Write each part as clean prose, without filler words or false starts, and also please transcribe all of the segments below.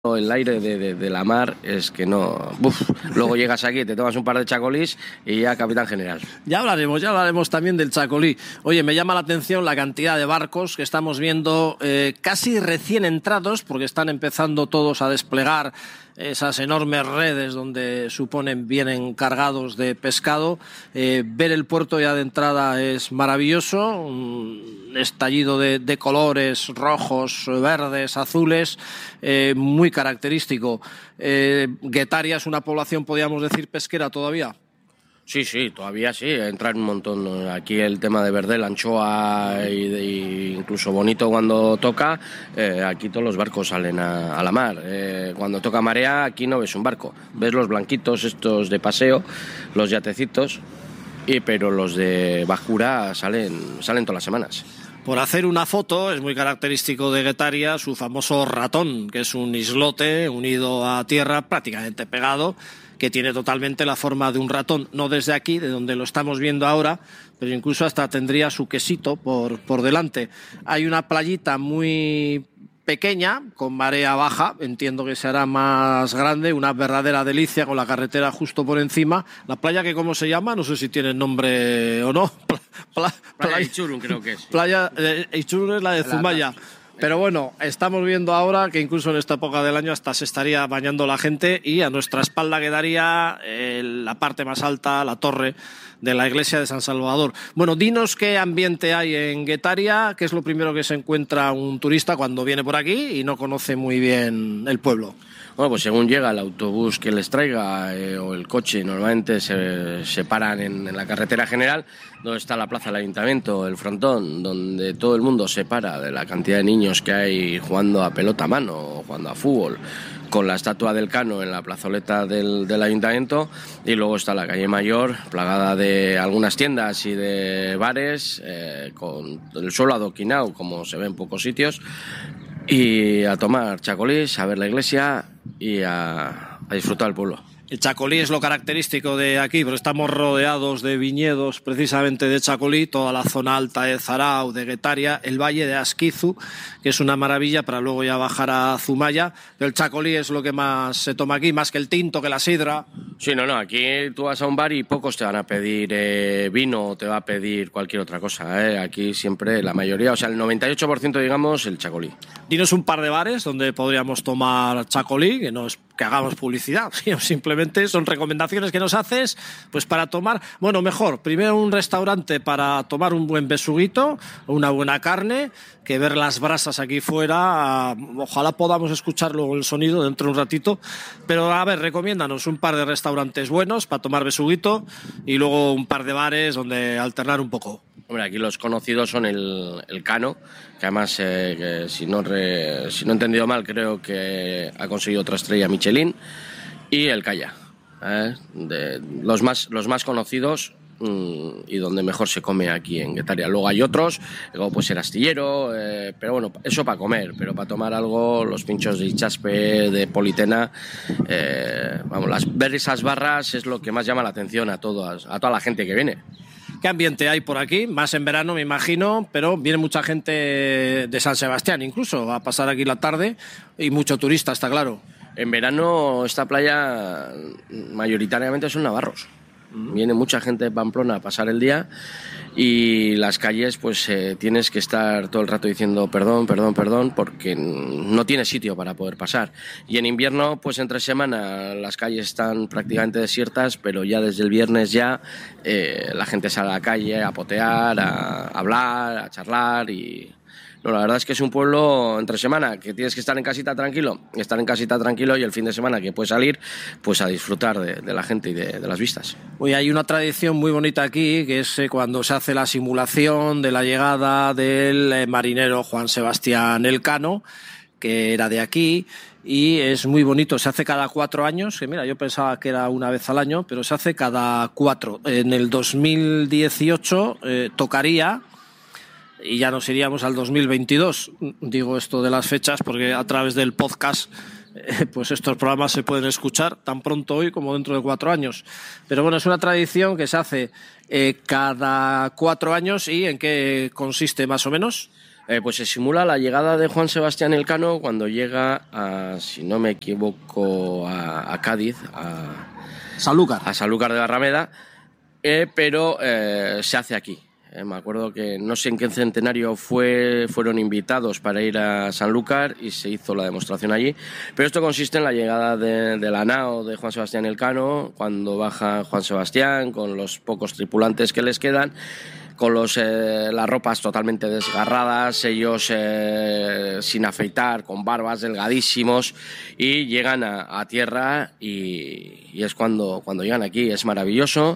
El aire de la mar es que no... Uf, luego llegas aquí, te tomas un par de chacolís y ya capitán general. Ya hablaremos también del chacolí. Oye, me llama la atención la cantidad de barcos que estamos viendo casi recién entrados, porque están empezando todos a desplegar esas enormes redes donde suponen vienen cargados de pescado. Ver el puerto ya de entrada es maravilloso, un estallido de colores rojos, verdes, azules, muy característico. Guetaria es una población, podríamos decir, pesquera todavía. Sí, todavía sí, entran un montón. Aquí el tema de verdel, anchoa y incluso bonito cuando toca, aquí todos los barcos salen a la mar. Cuando toca marea, aquí no ves un barco, ves los blanquitos estos de paseo, los yatecitos, pero los de bajura salen todas las semanas. Por hacer una foto, es muy característico de Guetaria su famoso ratón, que es un islote unido a tierra, prácticamente pegado, que tiene totalmente la forma de un ratón, no desde aquí, de donde lo estamos viendo ahora, pero incluso hasta tendría su quesito por delante. Hay una playita muy pequeña, con marea baja, entiendo que será más grande, una verdadera delicia con la carretera justo por encima. La playa, que ¿cómo se llama? No sé si tiene nombre o no. Playa Ichurun, creo que es. Playa Ichurun es la de Zumaya. Pero bueno, estamos viendo ahora que incluso en esta época del año hasta se estaría bañando la gente, y a nuestra espalda quedaría la parte más alta, la torre de la iglesia de San Salvador. Bueno, dinos qué ambiente hay en Guetaria, qué es lo primero que se encuentra un turista cuando viene por aquí y no conoce muy bien el pueblo. Bueno, pues según llega el autobús que les traiga o el coche, normalmente se paran en la carretera general, donde está la plaza del ayuntamiento, el frontón, donde todo el mundo se para de la cantidad de niños que hay jugando a pelota a mano o jugando a fútbol, con la estatua del Cano en la plazoleta del ayuntamiento, y luego está la calle Mayor, plagada de algunas tiendas y de bares, con el suelo adoquinado, como se ve en pocos sitios, y a tomar chacolís, a ver la iglesia y a disfrutar del pueblo. El chacolí es lo característico de aquí, pero estamos rodeados de viñedos precisamente de chacolí, toda la zona alta de Zarao, de Guetaria, el valle de Asquizu, que es una maravilla, para luego ya bajar a Zumaya. Pero el chacolí es lo que más se toma aquí, más que el tinto, que la sidra. Sí, no, aquí tú vas a un bar y pocos te van a pedir vino o te va a pedir cualquier otra cosa. Aquí siempre la mayoría, o sea, el 98% digamos, el chacolí. Dinos un par de bares donde podríamos tomar chacolí, que no es que hagamos publicidad, sino simplemente son recomendaciones que nos haces pues para tomar, bueno, mejor, primero un restaurante para tomar un buen besuguito, una buena carne, que ver las brasas aquí fuera. Ojalá podamos escuchar luego el sonido dentro de un ratito, pero a ver, recomiéndanos un par de restaurantes buenos para tomar besuguito y luego un par de bares donde alternar un poco. Hombre, aquí los conocidos son el Cano, que además, si no he entendido mal, creo que ha conseguido otra estrella Michelin, y el Calla, los más conocidos y donde mejor se come aquí en Guetaria. Luego hay otros, como puede ser Astillero, pero bueno, eso para comer, pero para tomar algo, los pinchos de Ichaspe, de Politena, ver esas barras es lo que más llama la atención a toda la gente que viene. ¿Qué ambiente hay por aquí? Más en verano, me imagino, pero viene mucha gente de San Sebastián incluso a pasar aquí la tarde, y mucho turista, está claro. En verano esta playa mayoritariamente son navarros. Viene mucha gente de Pamplona a pasar el día, y las calles pues tienes que estar todo el rato diciendo perdón, porque no tienes sitio para poder pasar. Y en invierno, pues entre semana las calles están prácticamente desiertas, pero ya desde el viernes la gente sale a la calle a potear, a hablar, a charlar. Y no, la verdad es que es un pueblo entre semana que tienes que estar en casita tranquilo, y el fin de semana que puedes salir pues a disfrutar de la gente y de las vistas. Hoy hay una tradición muy bonita aquí, que es cuando se hace la simulación de la llegada del marinero Juan Sebastián Elcano, que era de aquí, y es muy bonito. Se hace cada 4 años, que mira, yo pensaba que era una vez al año, pero se hace cada 4. En el 2018 tocaría, y ya nos iríamos al 2022. Digo esto de las fechas porque a través del podcast pues estos programas se pueden escuchar tan pronto hoy como dentro de 4 años. Pero bueno, es una tradición que se hace cada 4 años. ¿Y en qué consiste más o menos? Pues se simula la llegada de Juan Sebastián Elcano cuando llega si no me equivoco, a Cádiz, a Sanlúcar de Barrameda, pero se hace aquí. Me acuerdo que no sé en qué centenario fueron invitados para ir a Sanlúcar y se hizo la demostración allí. Pero esto consiste en la llegada de la nao de Juan Sebastián Elcano, cuando baja Juan Sebastián con los pocos tripulantes que les quedan, con las ropas totalmente desgarradas, ellos sin afeitar, con barbas, delgadísimos, y llegan a tierra y es cuando llegan aquí. Es maravilloso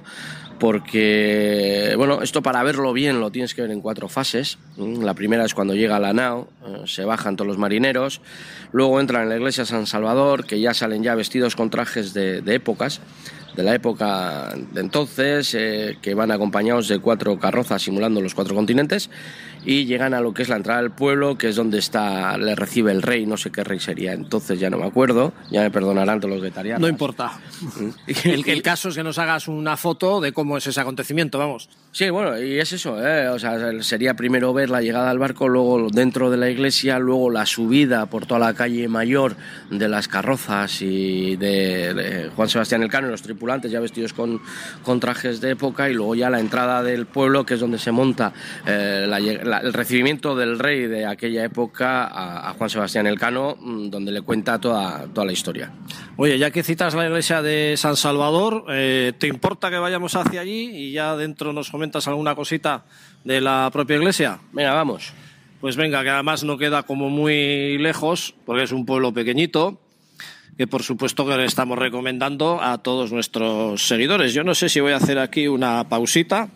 porque, bueno, esto para verlo bien lo tienes que ver en 4 fases. La primera es cuando llega la nao, se bajan todos los marineros, luego entran en la iglesia de San Salvador, que ya salen ya vestidos con trajes de épocas, de la época de entonces, que van acompañados de 4 carrozas simulando los 4 continentes, y llegan a lo que es la entrada del pueblo, que es donde le recibe el rey, no sé qué rey sería entonces, ya no me acuerdo, ya me perdonarán todos los guetarianos. No importa. El caso es que nos hagas una foto de cómo es ese acontecimiento, vamos. Sí, bueno, y es eso, o sea, sería primero ver la llegada al barco, luego dentro de la iglesia, luego la subida por toda la calle mayor de las carrozas y de Juan Sebastián Elcano y los tripulantes ya vestidos con trajes de época, y luego ya la entrada del pueblo, que es donde se monta el recibimiento del rey de aquella época a Juan Sebastián Elcano, donde le cuenta toda la historia. Oye, ya que citas la iglesia de San Salvador, ¿te importa que vayamos hacia allí y ya dentro nos comentas alguna cosita de la propia iglesia? Venga, vamos. Pues venga, que además no queda como muy lejos, porque es un pueblo pequeñito, que por supuesto que le estamos recomendando a todos nuestros seguidores. Yo no sé si voy a hacer aquí una pausita.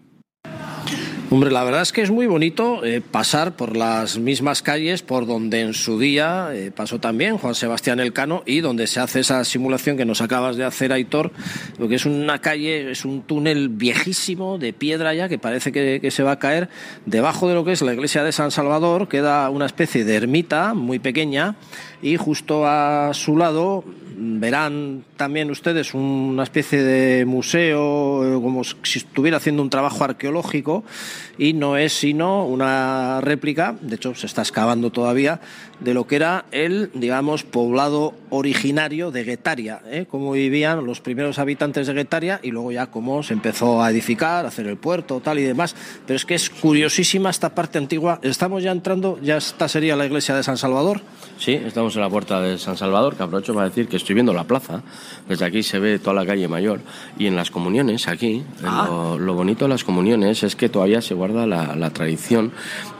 Hombre, la verdad es que es muy bonito pasar por las mismas calles por donde en su día pasó también Juan Sebastián Elcano y donde se hace esa simulación que nos acabas de hacer, Aitor, porque es una calle, es un túnel viejísimo de piedra ya que parece que se va a caer. Debajo de lo que es la iglesia de San Salvador queda una especie de ermita muy pequeña y justo a su lado verán también ustedes una especie de museo, como si estuviera haciendo un trabajo arqueológico, y no es sino una réplica, de hecho se está excavando todavía, de lo que era el, digamos, poblado originario de Guetaria, cómo vivían los primeros habitantes de Guetaria y luego ya cómo se empezó a edificar, a hacer el puerto, tal y demás. Pero es que es curiosísima esta parte antigua. Estamos ya entrando, ya esta sería la iglesia de San Salvador. Sí, estamos en la puerta de San Salvador, que aprovecho para decir que estoy viendo la plaza. Desde aquí se ve toda la calle mayor. Y en las comuniones, aquí, lo bonito de las comuniones es que todavía se guarda la tradición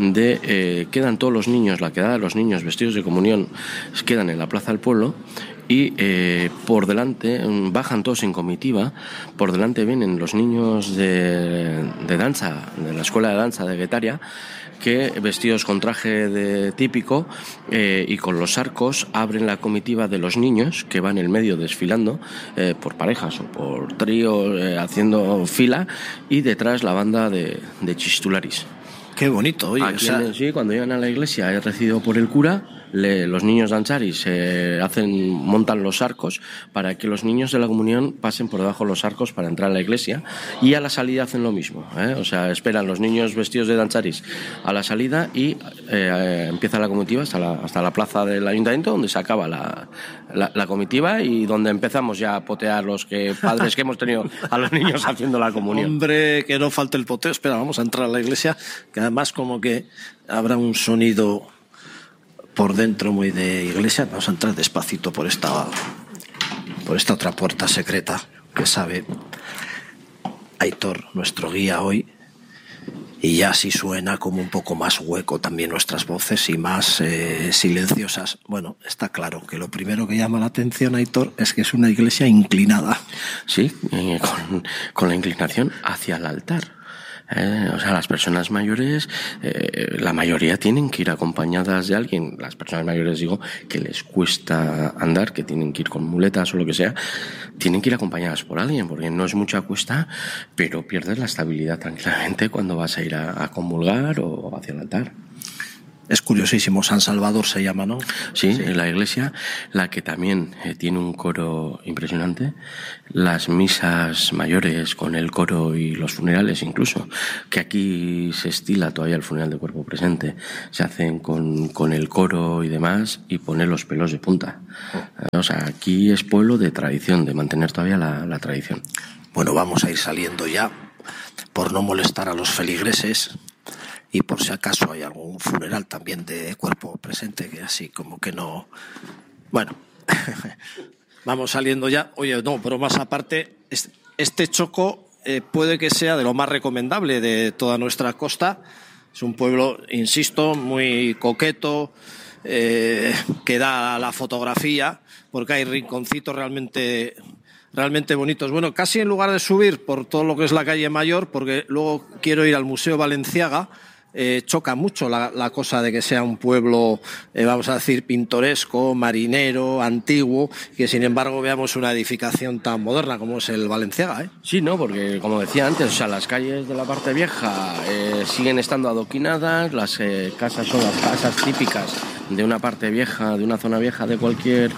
de quedan todos los niños, la quedada de los niños vestidos de comunión, quedan en la plaza del pueblo. Y por delante, bajan todos en comitiva, por delante vienen los niños de danza, de la escuela de danza de Guetaria, que vestidos con traje típico y con los arcos abren la comitiva de los niños que van en el medio desfilando por parejas o por tríos haciendo fila, y detrás la banda de Chistularis. Qué bonito, oye. Aquí, sí, cuando llegan a la iglesia es recibido por el cura. Los niños danzaris montan los arcos para que los niños de la comunión pasen por debajo de los arcos para entrar a la iglesia, y a la salida hacen lo mismo, o sea, esperan los niños vestidos de danzaris a la salida y empieza la comitiva hasta la plaza del ayuntamiento, donde se acaba la comitiva y donde empezamos ya a potear los padres que hemos tenido a los niños haciendo la comunión. Hombre, que no falte el poteo. Espera, vamos a entrar a la iglesia, que además como que habrá un sonido por dentro muy de iglesia. Vamos a entrar despacito por esta otra puerta secreta que sabe Aitor, nuestro guía hoy, y ya sí suena como un poco más hueco también nuestras voces y más silenciosas. Bueno, está claro que lo primero que llama la atención, Aitor, es que es una iglesia inclinada. Sí, con la inclinación hacia el altar. O sea, las personas mayores, la mayoría tienen que ir acompañadas de alguien. Las personas mayores, digo, que les cuesta andar, que tienen que ir con muletas o lo que sea, tienen que ir acompañadas por alguien, porque no es mucha cuesta, pero pierdes la estabilidad tranquilamente cuando vas a ir a comulgar o hacia el altar. Es curiosísimo, San Salvador se llama, ¿no? Sí, sí. La iglesia, la que también tiene un coro impresionante, las misas mayores con el coro y los funerales incluso, que aquí se estila todavía el funeral de cuerpo presente, se hacen con el coro y demás y pone los pelos de punta. O sea, aquí es pueblo de tradición, de mantener todavía la tradición. Bueno, vamos a ir saliendo ya, por no molestar a los feligreses. Y por si acaso hay algún funeral también de cuerpo presente, que así como que no... Bueno, vamos saliendo ya. Oye, no, pero más aparte, este Choco puede que sea de lo más recomendable de toda nuestra costa. Es un pueblo, insisto, muy coqueto, que da a la fotografía, porque hay rinconcitos realmente bonitos. Bueno, casi en lugar de subir por todo lo que es la calle Mayor, porque luego quiero ir al Museo Balenciaga, choca mucho la cosa de que sea un pueblo, vamos a decir, pintoresco, marinero, antiguo, que sin embargo veamos una edificación tan moderna como es el Balenciaga, ¿eh? Sí, no, porque como decía antes, o sea, las calles de la parte vieja siguen estando adoquinadas, las casas son las casas típicas de una parte vieja, de una zona vieja de cualquier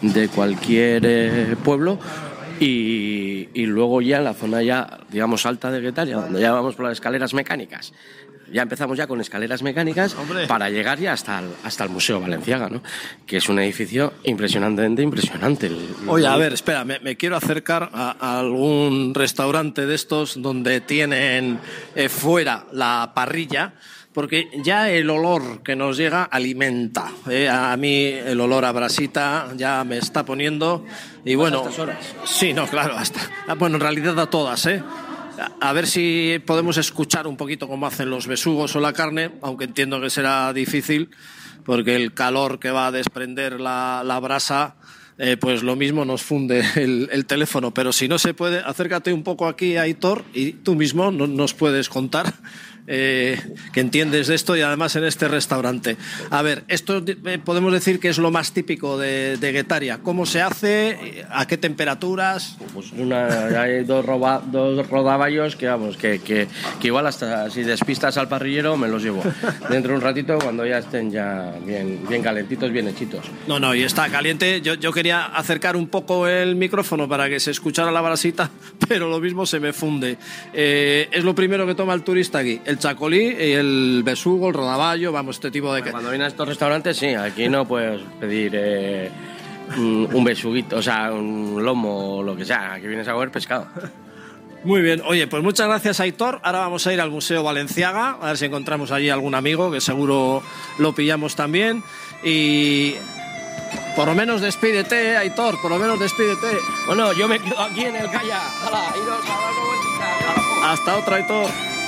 pueblo. Y luego ya en la zona ya, digamos, alta de Guetaria, donde ya vamos por las escaleras mecánicas. Ya empezamos ya con escaleras mecánicas. ¡Hombre! Para llegar ya hasta el Museo Balenciaga, ¿no? Que es un edificio impresionantemente impresionante. Oye, a ver, espera, me quiero acercar a algún restaurante de estos donde tienen fuera la parrilla, porque ya el olor que nos llega alimenta. A mí el olor a brasita ya me está poniendo. Y bueno, ¿a estas horas? Sí, no, claro, bueno, en realidad a todas, A ver si podemos escuchar un poquito cómo hacen los besugos o la carne, aunque entiendo que será difícil, porque el calor que va a desprender la brasa, pues lo mismo nos funde el teléfono. Pero si no se puede, acércate un poco aquí, Aitor, y tú mismo nos puedes contar que entiendes de esto, y además en este restaurante. A ver, esto podemos decir que es lo más típico de Guetaria. ¿Cómo se hace? ¿A qué temperaturas? Pues hay dos rodaballos que vamos, que igual hasta si despistas al parrillero me los llevo dentro de un ratito cuando ya estén ya bien calentitos, bien hechitos. No, y está caliente. Yo quería acercar un poco el micrófono para que se escuchara la brasita, pero lo mismo se me funde. Es lo primero que toma el turista aquí, el chacolí y el besugo, el rodaballo, vamos, este tipo de... Cuando vienes a estos restaurantes, sí, aquí no puedes pedir un besuguito, o sea, un lomo o lo que sea, aquí vienes a comer pescado. Muy bien, oye, pues muchas gracias, Aitor. Ahora vamos a ir al Museo Balenciaga, a ver si encontramos allí algún amigo, que seguro lo pillamos también. Y por lo menos despídete, Aitor, por lo menos despídete. Bueno, yo me quedo aquí en el Calla. ¡Hala, iros a dar una vueltita! Hasta otra, Aitor.